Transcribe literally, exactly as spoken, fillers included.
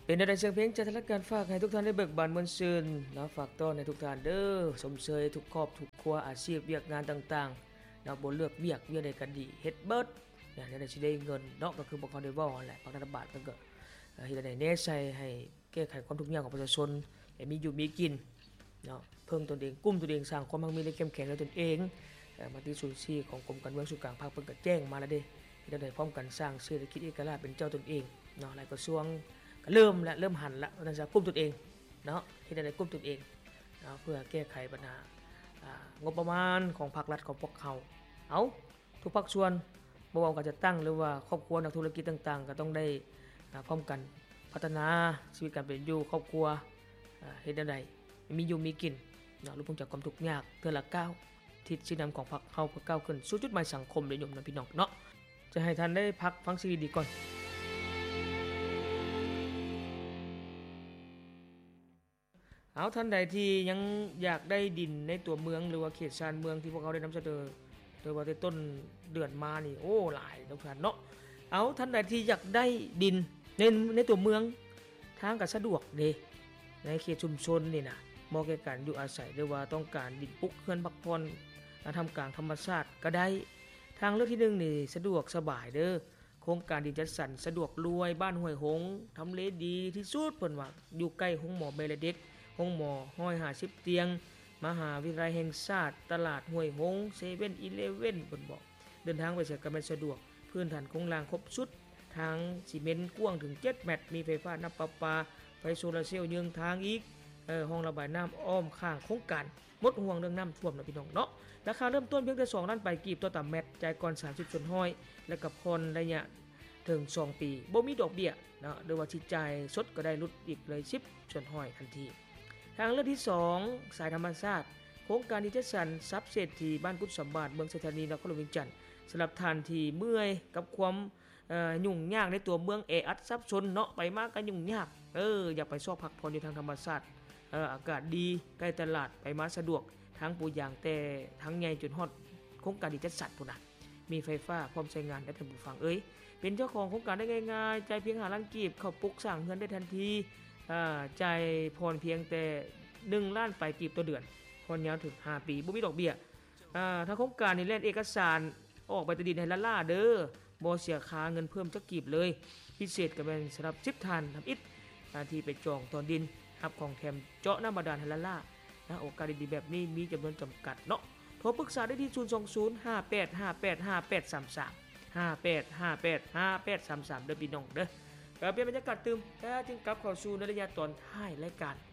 เป็นได้เสียงเพลงจัดทรการฝากให้ทุกท่านได้เบิกบานมวลซื่นแล้วฝากต้อนให้ทุกท่านเด้อสมเสยทุกครอบทุกครัวอาชีพเวียกงานต่างๆแล้วบ่เลือกเวียกเวียกใดก็ดีเฮ็ดเบิดเนี่ยได้สิได้เงินเนาะก็คือบ่เขาได้เว้านั่นแหละภาครัฐบาลเพิ่นก็เฮ็ดได้แน่ใส่ให้แก้ไขความทุกข์ยากของประชาชนให้มีอยู่มีกินเนาะเพิ่มตนเองกุ้มตนเองสร้างความมั่งมีและเข้มแข็งในตนเองมาที่ศูนย์ สี่ของกรมการเมืองส่วนกลางภาคเพิ่นก็แจ้งมาแล้วเด้เฮ็ดได้พร้อมกันสร้างเศรษฐกิจเอกราชเป็นเจ้าตนเองเนาะหลายกระทรวงก็เริ่มแล้วเริ่มหันแล้วว่าจะกุ้มตนเองเนาะเฮ็ดได้กุ้มตนเองเนาะเพื่อแก้ไขปัญหางบประมาณของภาครัฐของพวกเขาเอาทุกภาคส่วนบ่ว่าการจะตั้งหรือว่าครอบครัวนักธุรกิจต่างๆก็ต้องได้พร้อมกันพัฒนาชีวิตการเป็นอยู่ครอบครัวเฮ็ดได้มีอยู่มีกินเนาะรู้พ้นจากความทุกข์ยากเทื่อละก้าวทิศชี้นำของพรรคเฮาเพื่อก้าวขึ้นสู่จุดหมายสังคมโดยยมนะพี่น้องเนาะจะให้ท่านได้พักฟังซีดีก่อนเอาท่านใดที่ยังอยากได้ดินในตัวเมืองหรือว่าเขตชานเมืองที่พวกเขาได้นำเสนอโดยว่าในต้นเดือนมานี่โอ้หลายทุกท่านเนาะเอาท่านใดที่อยากได้ดินในในตัวเมืองทางก็สะดวกเด้ในเขตชุมชนนี่นะเหมาะแก่การอยู่อาศัยหรือว่าต้องการดินปลูกเรือนพักผ่อนทำกลางธรรมชาติก็ได้ทางเลือกที่หนึ่งนี่สะดวกสบายเด้อโครงการดินจัดสรรสะดวกรวยบ้านห้วยหงทำเลดีที่สุดเพิ่นว่าอยู่ใกล้ห้องหมอเบลเด็กห้องหมอหนึ่งร้อยห้าสิบเตียงมหาวิทยาลัยแห่งชาติตลาดห้วยหง เซเว่น อีเลฟเว่น เพิ่นบอกเดินทางไปใช้ก็แม่นสะดวกพื้นฐานโครงสร้างครบชุดทางซีเมนต์กว้างถึงเจ็ดเมตรมีไฟฟ้าน้ำประปาไฟโซลาร์เซลล์ยืงทางอีกเออห้องระบายน้ำอ้อมข้างโครงการหมดห่วงเรื่องน้ำท่วมนะพี่น้องเนาะราคาเริ่มต้นเพียงแต่สองล้านไปกีบต่อต่ำเม็ดจ่ายก่อนสามสิบส่วนห้อยและกับผ่อนระยะถึงสองปีบ่มีดอกเบี้ยเนาะหรือว่าสิจ่ายสดก็ได้ลดอีกเลยสิบส่วนห้อยทันทีทางเลือกที่สองสายธรรมชาติโครงการดิจิทัลซับเศรษฐีบ้านกุศลบาทเมืองสถานีนครหลวงเวียงจันทน์สำหรับท่านที่เมื่อยกับความเอ่อยุ่งยากในตัวเมืองแออัดซับซ้อนเนาะไปมาก็ยุ่งยากเอออยากไปซอกพักผ่อนอยู่ทางธรรมชาติเอ่ออากาศดีใกล้ตลาดไปมาสะดวกทั้งปูอย่างแต่ทั้งใหญ่จนฮอดโครงการดิจิทัลพุ่นน่ะมีไฟฟ้าพร้อมใช้งานได้ท่านผู้ฟังเอ้ยเป็นเจ้าของโครงการได้ง่ายๆจ่ายเพียงห้าล้านกีบเข้าปลุกสร้างเงินได้ทันทีอ่าจ่ายผ่อนเพียงแต่หนึ่งล้านไปกีบต่อเดือนผ่อนยาวถึงห้าปีบ่มีดอกเบี้ยอ่าถ้าโครงการนี่แล่นเอกสารออกใบตดินให้ล่าๆเด้อบ่เสียค่าเงินเพิ่มจักกีบเลยพิเศษก็เป็นสำหรับสิบท่านทำอิฐที่ไปจองตอนดินรับของแถมเจาะน้ำบาดาลให้ล่าๆนะโอกาสดีๆแบบนี้มีจำนวนจำกัดเนาะโทรปรึกษาได้ที่ศูนย์ สอง ศูนย์ ห้า แปด ห้า แปด ห้า แปด สาม สาม ห้า แปด ห้า แปด ห้า แปด สาม สามเด้อพี่น้องเด้อก็เป็นบรรยากาศตื่มแต่จึงกลับเข้าสู่ในระยะตอนท้ายรายการ